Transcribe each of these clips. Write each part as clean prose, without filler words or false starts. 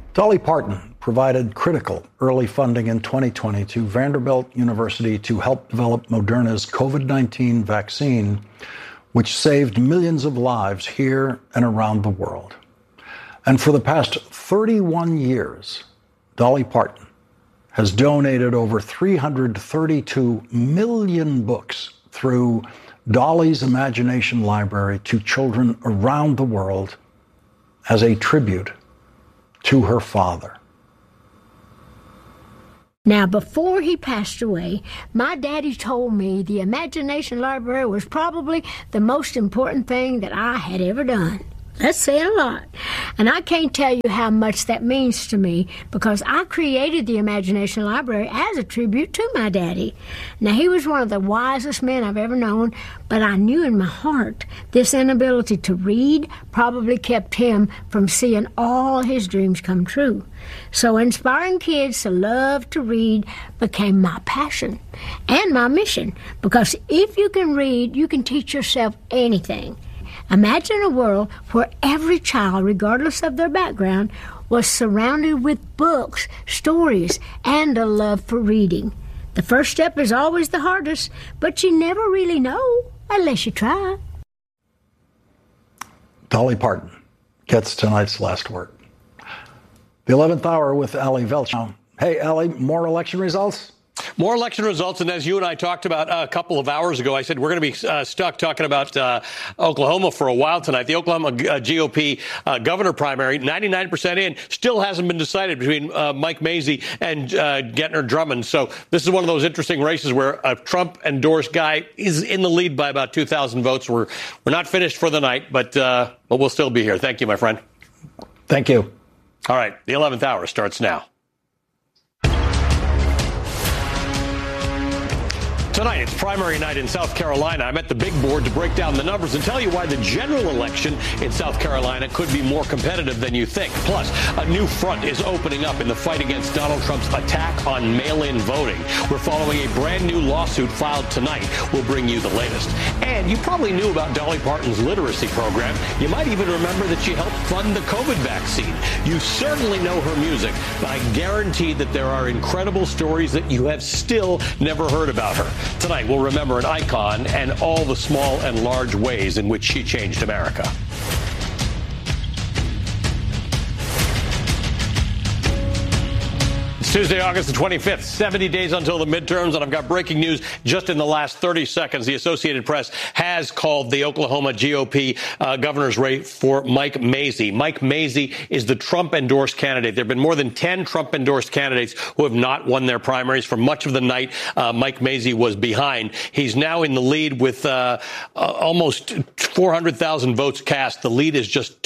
Dolly Parton provided critical early funding in 2020 to Vanderbilt University to help develop Moderna's COVID-19 vaccine, which saved millions of lives here and around the world. And for the past 31 years, Dolly Parton has donated over 332 million books through Dolly's Imagination Library to children around the world as a tribute to her father. Now, before he passed away, my daddy told me the Imagination Library was probably the most important thing that I had ever done. That's saying a lot. And I can't tell you how much that means to me because I created the Imagination Library as a tribute to my daddy. Now, he was one of the wisest men I've ever known, but I knew in my heart this inability to read probably kept him from seeing all his dreams come true. So inspiring kids to love to read became my passion and my mission because if you can read, you can teach yourself anything. Imagine a world where every child, regardless of their background, was surrounded with books, stories, and a love for reading. The first step is always the hardest, but you never really know unless you try. Dolly Parton gets tonight's last word. The 11th hour with Ali Velch. Hey, Ali, more election results? More election results, and as you and I talked about a couple of hours ago, I said we're going to be stuck talking about Oklahoma for a while tonight. The Oklahoma GOP governor primary, 99% in, still hasn't been decided between Mike Mazzei and Gentner Drummond. So this is one of those interesting races where a Trump-endorsed guy is in the lead by about 2,000 votes. We're not finished for the night, but we'll still be here. Thank you, my friend. Thank you. All right, the 11th hour starts now. Tonight, it's primary night in South Carolina. I'm at the big board to break down the numbers and tell you why the general election in South Carolina could be more competitive than you think. Plus, a new front is opening up in the fight against Donald Trump's attack on mail-in voting. We're following a brand new lawsuit filed tonight. We'll bring you the latest. And you probably knew about Dolly Parton's literacy program. You might even remember that she helped fund the COVID vaccine. You certainly know her music, but I guarantee that there are incredible stories that you have still never heard about her. Tonight, we'll remember an icon and all the small and large ways in which she changed America. It's Tuesday, August the 25th, 70 days until the midterms, and I've got breaking news just in the last 30 seconds. The Associated Press has called the Oklahoma GOP governor's race for Mike Mazzei. Mike Mazzei is the Trump-endorsed candidate. There have been more than 10 Trump-endorsed candidates who have not won their primaries. For much of the night, Mike Mazzei was behind. He's now in the lead with almost 400,000 votes cast. The lead is just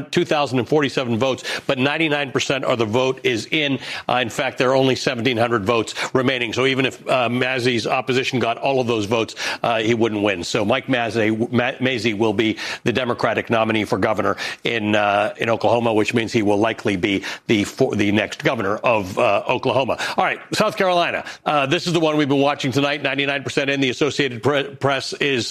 2,047 votes, but 99% of the vote is in. In fact, there are only 1,700 votes remaining. So even if Mazzei's opposition got all of those votes, he wouldn't win. So Mike Mazzei will be the Democratic nominee for governor in Oklahoma, which means he will likely be the next governor of Oklahoma. All right, South Carolina. This is the one we've been watching tonight. 99% in. The Associated Press is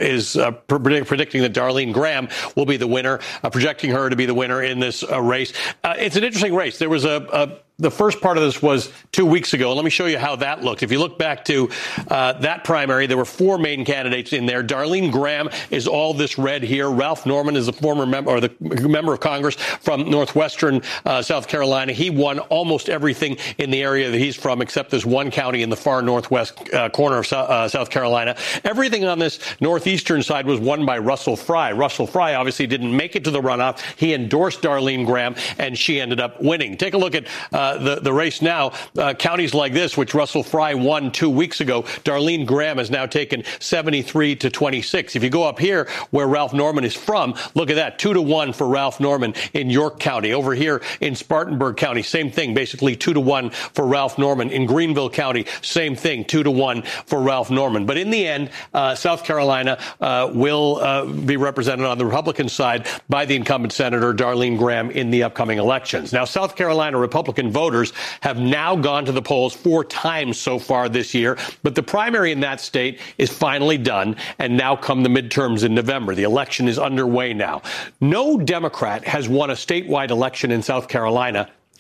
predicting that Darlene Graham will be the winner, projecting her to be the winner in this race. It's an interesting race. There was the first part of this was 2 weeks ago. Let me show you how that looked. If you look back to that primary, there were four main candidates in there. Darlene Graham is all this red here. Ralph Norman is the former member of Congress from northwestern South Carolina. He won almost everything in the area that he's from, except this one county in the far northwest corner of South Carolina. Everything on this northeastern side was won by Russell Fry. Russell Fry obviously didn't make it to the runoff. He endorsed Darlene Graham, and she ended up winning. Take a look at the race now. Counties like this, which Russell Fry won 2 weeks ago, Darlene Graham has now taken 73 to 26. If you go up here where Ralph Norman is from, look at that, 2-1 for Ralph Norman in York County. Over here in Spartanburg County, same thing, basically 2-1 for Ralph Norman. In Greenville County, same thing, 2-1 for Ralph Norman. But in the end, South Carolina will be represented on the Republican side by the incumbent Senator Darlene Graham in the upcoming elections. Now, South Carolina Republican voters have now gone to the polls 4 times so far this year, but the primary in that state is finally done, and now come the midterms in November. The election is underway now. No Democrat has won a statewide election in South Carolina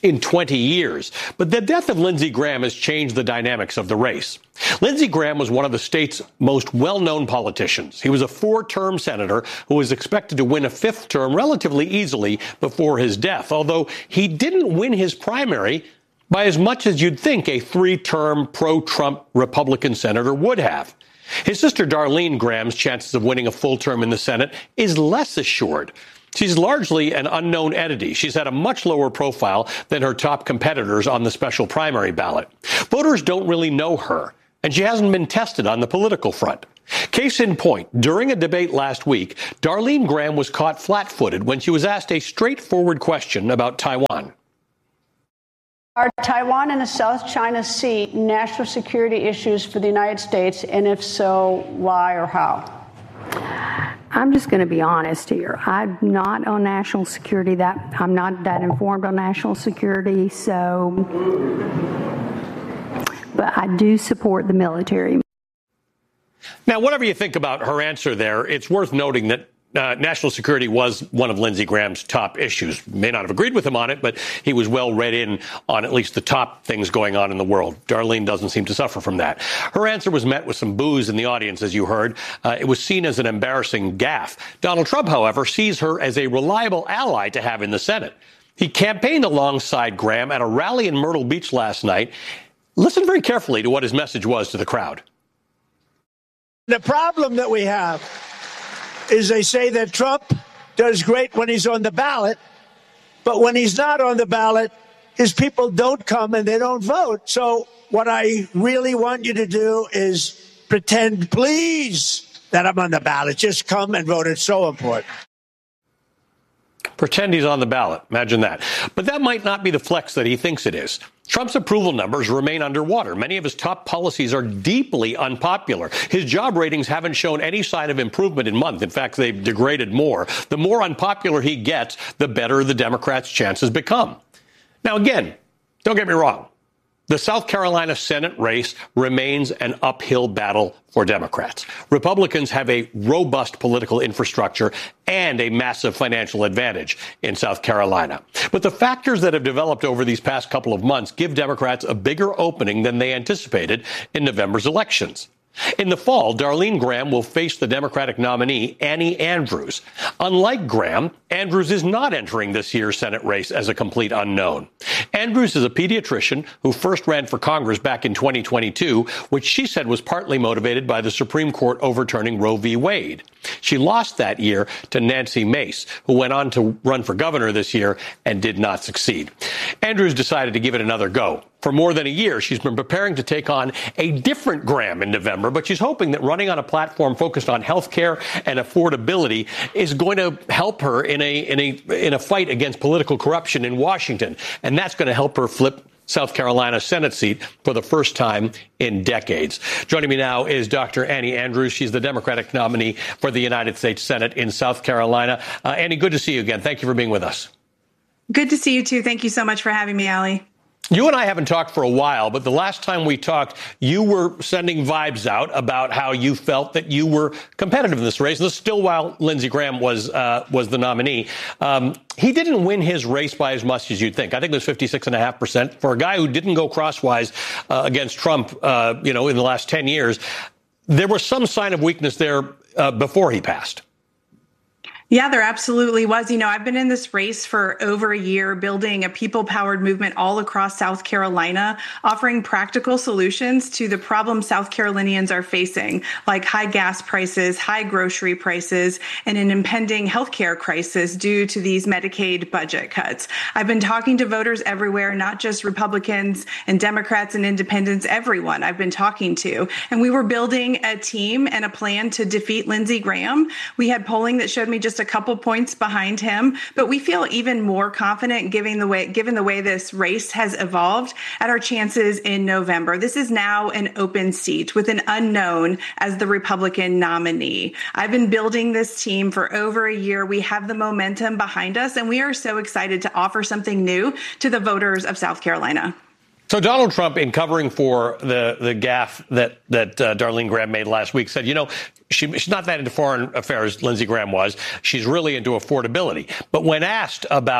in 20 years. But the death of Lindsey Graham has changed the dynamics of the race. Lindsey Graham was one of the state's most well-known politicians. He was a 4-term senator who was expected to win a 5th term relatively easily before his death, although he didn't win his primary by as much as you'd think a 3-term pro-Trump Republican senator would have. His sister Darlene Graham's chances of winning a full term in the Senate is less assured. She's largely an unknown entity. She's had a much lower profile than her top competitors on the special primary ballot. Voters don't really know her, and she hasn't been tested on the political front. Case in point, during a debate last week, Darlene Graham was caught flat-footed when she was asked a straightforward question about Taiwan. Are Taiwan and the South China Sea national security issues for the United States? And if so, why or how? I'm just going to be honest here. I'm not on national security. I'm not that informed on national security. But I do support the military. Now, whatever you think about her answer there, it's worth noting that national security was one of Lindsey Graham's top issues. May not have agreed with him on it, but he was well read in on at least the top things going on in the world. Darlene doesn't seem to suffer from that. Her answer was met with some boos in the audience, as you heard. It was seen as an embarrassing gaffe. Donald Trump, however, sees her as a reliable ally to have in the Senate. He campaigned alongside Graham at a rally in Myrtle Beach last night. Listen very carefully to what his message was to the crowd. The problem that we have is they say that Trump does great when he's on the ballot, but when he's not on the ballot, his people don't come and they don't vote. So what I really want you to do is pretend, please, that I'm on the ballot. Just come and vote. It's so important. Pretend he's on the ballot. Imagine that. But that might not be the flex that he thinks it is. Trump's approval numbers remain underwater. Many of his top policies are deeply unpopular. His job ratings haven't shown any sign of improvement in months. In fact, they've degraded more. The more unpopular he gets, the better the Democrats' chances become. Now, again, don't get me wrong. The South Carolina Senate race remains an uphill battle for Democrats. Republicans have a robust political infrastructure and a massive financial advantage in South Carolina. But the factors that have developed over these past couple of months give Democrats a bigger opening than they anticipated in November's elections. In the fall, Darlene Graham will face the Democratic nominee, Annie Andrews. Unlike Graham, Andrews is not entering this year's Senate race as a complete unknown. Andrews is a pediatrician who first ran for Congress back in 2022, which she said was partly motivated by the Supreme Court overturning Roe v. Wade. She lost that year to Nancy Mace, who went on to run for governor this year and did not succeed. Andrews decided to give it another go. For more than a year, she's been preparing to take on a different Graham in November, but she's hoping that running on a platform focused on health care and affordability is going to help her in a fight against political corruption in Washington. And that's going to help her flip South Carolina Senate seat for the first time in decades. Joining me now is Dr. Annie Andrews. She's the Democratic nominee for the United States Senate in South Carolina. Annie, good to see you again. Thank you for being with us. Good to see you, too. Thank you so much for having me, Ali. You and I haven't talked for a while, but the last time we talked, you were sending vibes out about how you felt that you were competitive in this race. And this is still while Lindsey Graham was the nominee. He didn't win his race by as much as you'd think. I think it was 56.5% for a guy who didn't go crosswise against Trump, in the last 10 years. There was some sign of weakness there before he passed. Yeah, there absolutely was. I've been in this race for over a year, building a people-powered movement all across South Carolina, offering practical solutions to the problems South Carolinians are facing, like high gas prices, high grocery prices, and an impending healthcare crisis due to these Medicaid budget cuts. I've been talking to voters everywhere, not just Republicans and Democrats and independents, everyone I've been talking to. And we were building a team and a plan to defeat Lindsey Graham. We had polling that showed me just a couple points behind him, but we feel even more confident given the way this race has evolved at our chances in November. This is now an open seat with an unknown as the Republican nominee. I've been building this team for over a year. We have the momentum behind us, and we are so excited to offer something new to the voters of South Carolina. So Donald Trump, in covering for the gaffe that Darlene Graham made last week, said, she's not that into foreign affairs, Lindsey Graham was. She's really into affordability. But when asked about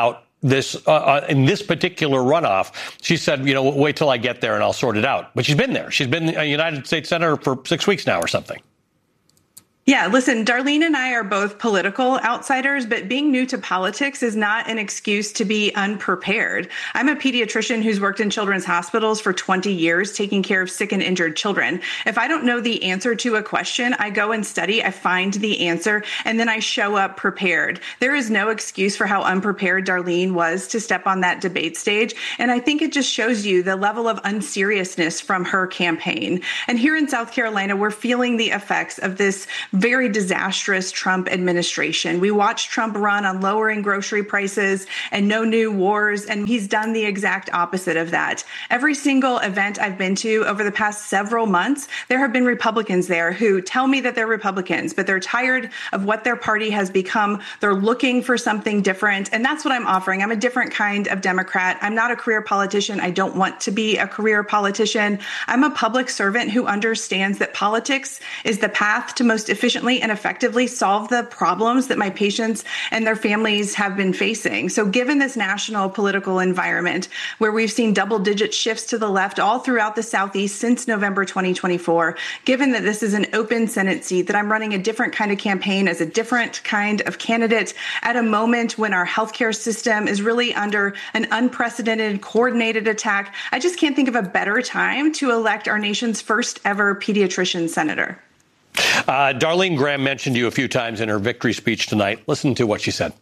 this in this particular runoff. She said, wait till I get there and I'll sort it out. But she's been there. She's been a United States Senator for 6 weeks now or something. Yeah, listen, Darlene and I are both political outsiders, but being new to politics is not an excuse to be unprepared. I'm a pediatrician who's worked in children's hospitals for 20 years, taking care of sick and injured children. If I don't know the answer to a question, I go and study, I find the answer, and then I show up prepared. There is no excuse for how unprepared Darlene was to step on that debate stage. And I think it just shows you the level of unseriousness from her campaign. And here in South Carolina, we're feeling the effects of this very disastrous Trump administration. We watched Trump run on lowering grocery prices and no new wars, and he's done the exact opposite of that. Every single event I've been to over the past several months, there have been Republicans there who tell me that they're Republicans, but they're tired of what their party has become. They're looking for something different, and that's what I'm offering. I'm a different kind of Democrat. I'm not a career politician. I don't want to be a career politician. I'm a public servant who understands that politics is the path to most efficiently and effectively solve the problems that my patients and their families have been facing. So given this national political environment where we've seen double-digit shifts to the left all throughout the Southeast since November 2024, given that this is an open Senate seat, that I'm running a different kind of campaign as a different kind of candidate at a moment when our healthcare system is really under an unprecedented, coordinated attack, I just can't think of a better time to elect our nation's first ever pediatrician senator. Darlene Graham mentioned you a few times in her victory speech tonight. Listen to what she said.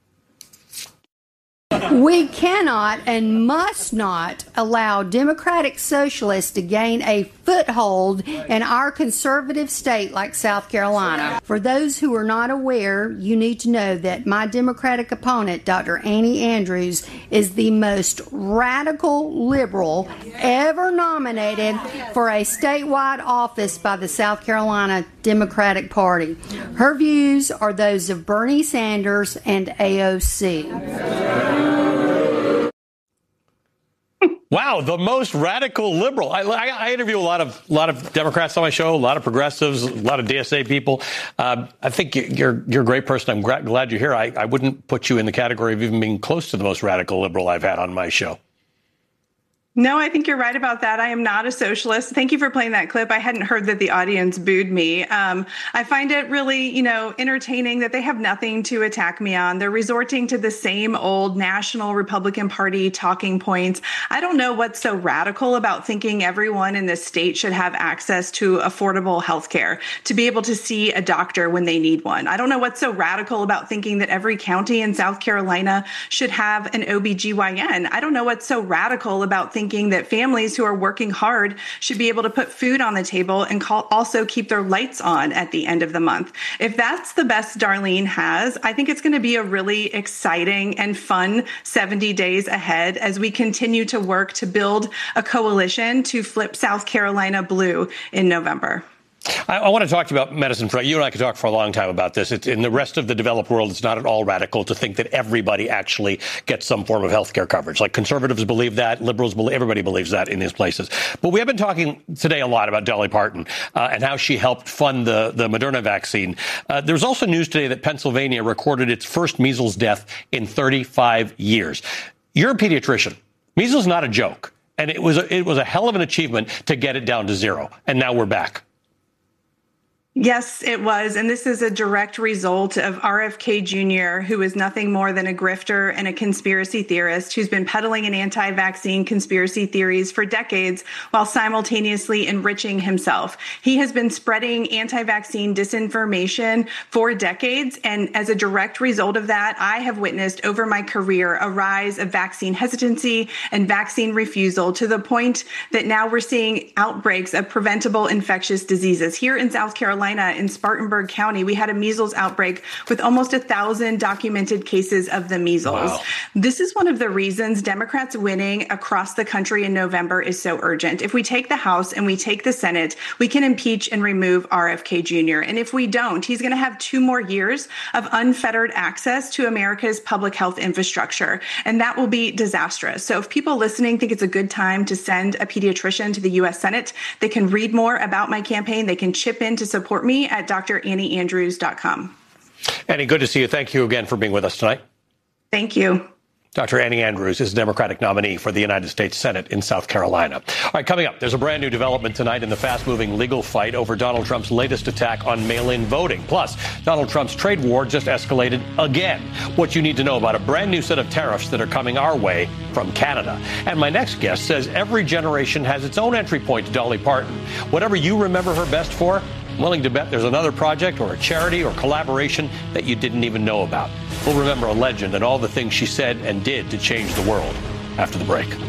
We cannot and must not allow Democratic Socialists to gain a foothold in our conservative state like South Carolina. For those who are not aware, you need to know that my Democratic opponent, Dr. Annie Andrews, is the most radical liberal ever nominated for a statewide office by the South Carolina Democratic Party. Her views are those of Bernie Sanders and AOC. Wow, the most radical liberal. I interview a lot of Democrats on my show, a lot of progressives, a lot of DSA people. I think you're a great person. I'm glad you're here. I wouldn't put you in the category of even being close to the most radical liberal I've had on my show. No, I think you're right about that. I am not a socialist. Thank you for playing that clip. I hadn't heard that the audience booed me. I find it really, entertaining that they have nothing to attack me on. They're resorting to the same old National Republican Party talking points. I don't know what's so radical about thinking everyone in this state should have access to affordable health care, to be able to see a doctor when they need one. I don't know what's so radical about thinking that every county in South Carolina should have an OBGYN. I don't know what's so radical about thinking that families who are working hard should be able to put food on the table and also keep their lights on at the end of the month. If that's the best Darlene has, I think it's going to be a really exciting and fun 70 days ahead as we continue to work to build a coalition to flip South Carolina blue in November. I want to talk to you about medicine. You and I could talk for a long time about this. It's in the rest of the developed world, it's not at all radical to think that everybody actually gets some form of health care coverage. Like conservatives believe that, liberals believe, everybody believes that in these places. But we have been talking today a lot about Dolly Parton and how she helped fund the Moderna vaccine. There's also news today that Pennsylvania recorded its first measles death in 35 years. You're a pediatrician. Measles is not a joke. And it was a hell of an achievement to get it down to zero. And now we're back. Yes, it was. And this is a direct result of RFK Jr., who is nothing more than a grifter and a conspiracy theorist who's been peddling an anti-vaccine conspiracy theories for decades while simultaneously enriching himself. He has been spreading anti-vaccine disinformation for decades. And as a direct result of that, I have witnessed over my career a rise of vaccine hesitancy and vaccine refusal to the point that now we're seeing outbreaks of preventable infectious diseases. Here in South Carolina, in Spartanburg County, we had a measles outbreak with almost 1,000 documented cases of the measles. Wow. This is one of the reasons Democrats winning across the country in November is so urgent. If we take the House and we take the Senate, we can impeach and remove RFK Jr. And if we don't, he's going to have 2 more years of unfettered access to America's public health infrastructure. And that will be disastrous. So if people listening think it's a good time to send a pediatrician to the U.S. Senate, they can read more about my campaign. They can chip in to support me at DrAnnieAndrews.com. Annie, good to see you. Thank you again for being with us tonight. Thank you. Dr. Annie Andrews is the Democratic nominee for the United States Senate in South Carolina. All right, coming up, there's a brand new development tonight in the fast-moving legal fight over Donald Trump's latest attack on mail-in voting. Plus, Donald Trump's trade war just escalated again. What you need to know about a brand new set of tariffs that are coming our way from Canada. And my next guest says every generation has its own entry point to Dolly Parton. Whatever you remember her best for, I'm willing to bet there's another project or a charity or collaboration that you didn't even know about. We'll remember a legend and all the things she said and did to change the world after the break.